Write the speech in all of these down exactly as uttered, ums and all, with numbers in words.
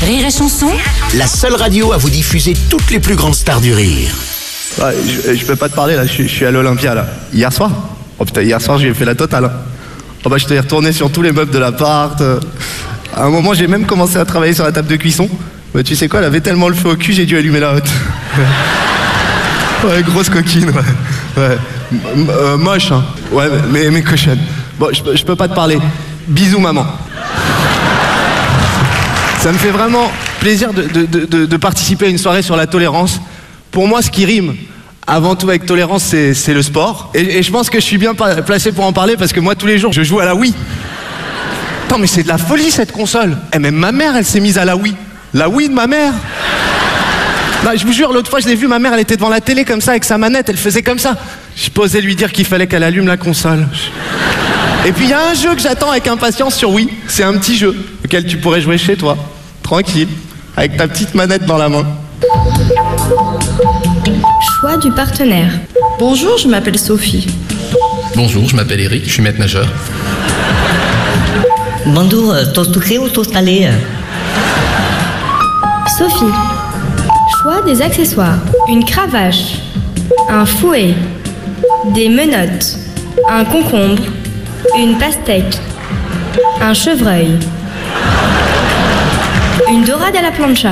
Rire et Chanson, La seule radio à vous diffuser toutes les plus grandes stars du rire. Ouais, je, je peux pas te parler là, je, suis- je suis à l'Olympia là. Hier soir Oh putain, hier soir j'ai fait la totale. Oh bah je t'ai retourné sur tous les meubles de l'appart. euh. À un moment j'ai même commencé à travailler sur la table de cuisson. Mais tu sais quoi, elle avait tellement le feu au cul, j'ai dû allumer la hotte. Ouais, grosse coquine, ouais. Ouais. M- euh, moche, hein. Ouais, mais, mais cochonne. Bon, je, peux- je peux pas te parler. Bisous, maman. Ça me fait vraiment plaisir de, de- de- de- de participer à une soirée sur la tolérance. Pour moi, ce qui rime avant tout avec tolérance, c'est c'est le sport. Et, et je pense que je suis bien pa- placé pour en parler parce que moi, tous les jours, je joue à la Wii. Attends, mais c'est de la folie cette console. Et même ma mère, elle s'est mise à la Wii. La Wii de ma mère. Bah, je vous jure, l'autre fois, je l'ai vue, ma mère, elle était devant la télé comme ça, avec sa manette, elle faisait comme ça. Je posais lui dire qu'il fallait qu'elle allume la console. Et puis, il y a un jeu que j'attends avec impatience sur Wii. C'est un petit jeu auquel tu pourrais jouer chez toi, tranquille, avec ta petite manette dans la main. Choix du partenaire. Bonjour, je m'appelle Sophie. Bonjour, je m'appelle Eric, je suis maître nageur. Bonjour, euh, toast sucré ou toast salé? Sophie. Choix des accessoires. Une cravache. Un fouet. Des menottes. Un concombre. Une pastèque. Un chevreuil. Une dorade à la plancha.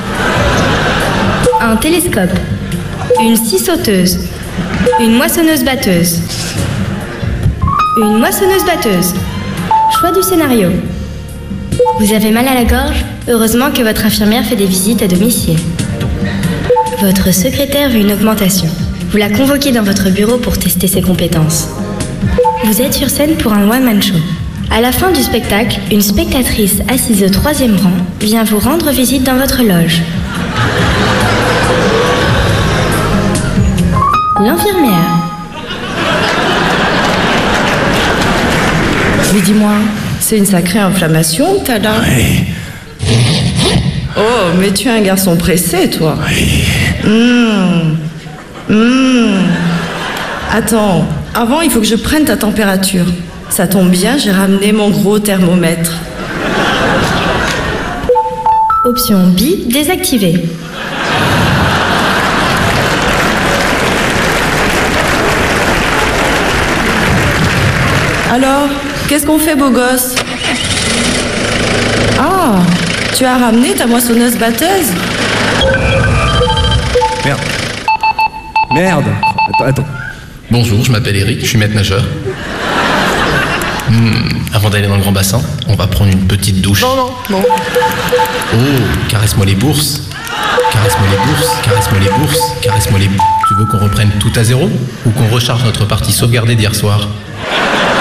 Un télescope. Une scie sauteuse. Une moissonneuse batteuse. Une moissonneuse batteuse. Choix du scénario. Vous avez mal à la gorge? Heureusement que votre infirmière fait des visites à domicile. Votre secrétaire veut une augmentation. Vous la convoquez dans votre bureau pour tester ses compétences. Vous êtes sur scène pour un one-man show. À la fin du spectacle, une spectatrice assise au troisième rang vient vous rendre visite dans votre loge. L'infirmière. Oui, dis-moi, c'est une sacrée inflammation que t'as là. Oui, Oh, mais tu es un garçon pressé, toi. oui. Mmh. Mmh. Attends, avant, il faut que je prenne ta température. Ça tombe bien, j'ai ramené mon gros thermomètre. Option B, désactivée. Alors, qu'est-ce qu'on fait, beau gosse? Ah, tu as ramené ta moissonneuse batteuse? Merde. Merde. Attends, attends. Bonjour, je m'appelle Eric, je suis maître nageur. Hmm, avant d'aller dans le grand bassin, on va prendre une petite douche. Non, non, non. Oh, caresse-moi les bourses. Caresse-moi les bourses, caresse-moi les bourses, caresse-moi les bourses. Tu veux qu'on reprenne tout à zéro ou qu'on recharge notre partie sauvegardée d'hier soir?